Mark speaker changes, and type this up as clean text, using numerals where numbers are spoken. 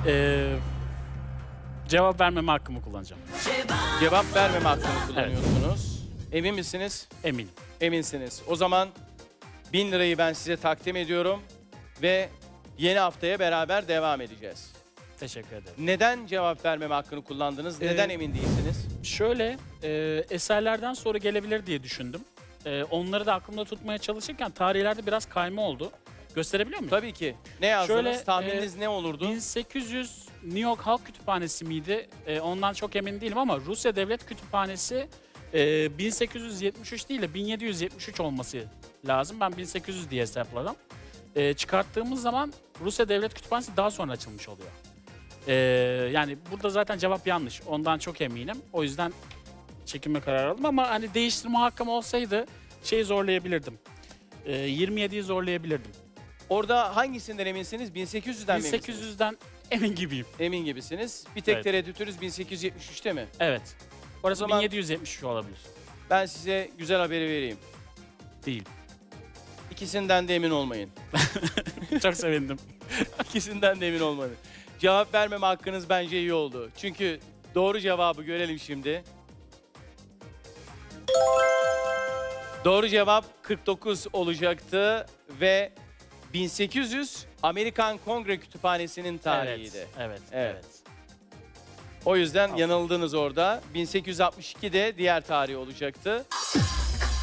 Speaker 1: Ee, Cevap vermeme hakkımı kullanacağım.
Speaker 2: Cevap vermeme hakkını kullanıyorsunuz. Emin misiniz?
Speaker 1: Eminim.
Speaker 2: Eminsiniz. O zaman 1000 lirayı ben size takdim ediyorum ve yeni haftaya beraber devam edeceğiz.
Speaker 1: Teşekkür ederim.
Speaker 2: Neden cevap vermeme hakkını kullandınız? Neden emin değilsiniz?
Speaker 1: Şöyle, eserlerden sonra gelebilir diye düşündüm. Onları da aklımda tutmaya çalışırken tarihlerde biraz kayma oldu. Gösterebiliyor muyum?
Speaker 2: Tabii ki. Ne yazdınız?
Speaker 1: Şöyle,
Speaker 2: Tahmininiz ne olurdu?
Speaker 1: 1800 New York Halk Kütüphanesi miydi? Ondan çok emin değilim ama Rusya Devlet Kütüphanesi 1873 değil de 1773 olması lazım. Ben 1800 diye hesapladım. Çıkarttığımız zaman Rusya Devlet Kütüphanesi daha sonra açılmış oluyor. Yani burada zaten cevap yanlış. Ondan çok eminim. O yüzden çekinme kararı aldım ama hani değiştirme hakkım olsaydı şeyi zorlayabilirdim. 27'yi zorlayabilirdim.
Speaker 2: Orada hangisinden eminsiniz? 1800'den mi eminsiniz?
Speaker 1: 1800'den emin gibiyim.
Speaker 2: Emin gibisiniz. Bir tek
Speaker 1: Evet.
Speaker 2: tereddütünüz 1873'te mi?
Speaker 1: Evet. Orası
Speaker 2: zaman-
Speaker 1: 1773 olabilir.
Speaker 2: Ben size güzel haberi vereyim.
Speaker 1: Değil.
Speaker 2: İkisinden de emin olmayın.
Speaker 1: Çok sevindim.
Speaker 2: İkisinden de emin olmayın. Cevap vermeme hakkınız bence iyi oldu. Çünkü doğru cevabı görelim şimdi. Doğru cevap 49 olacaktı ve 1800 Amerikan Kongre Kütüphanesi'nin tarihiydi.
Speaker 1: Evet.
Speaker 2: Evet.
Speaker 1: Evet.
Speaker 2: O yüzden yanıldınız orada. 1862 de diğer tarih olacaktı.